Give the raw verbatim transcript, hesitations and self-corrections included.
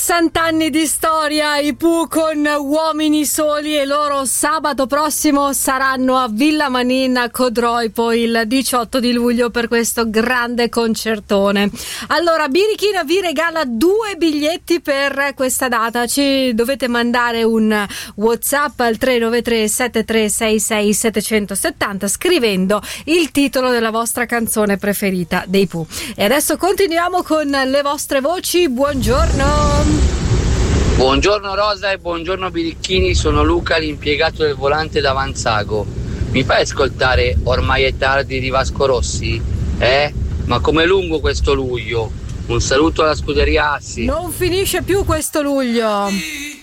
sessanta anni di storia, i Pooh con Uomini Soli, e loro sabato prossimo saranno a Villa Manin a Codroipo il diciotto di luglio per questo grande concertone. Allora, Birichina vi regala due biglietti per questa data. Ci dovete mandare un WhatsApp al tre nove tre sette tre sei sei sette sette zero scrivendo il titolo della vostra canzone preferita dei Pooh. E adesso continuiamo con le vostre voci. Buongiorno. Buongiorno Rosa e buongiorno Birichini, sono Luca, l'impiegato del volante da Vanzago. Mi fai ascoltare Ormai è tardi di Vasco Rossi? Eh? Ma com'è lungo questo luglio? Un saluto alla scuderia Assi. Non finisce più questo luglio.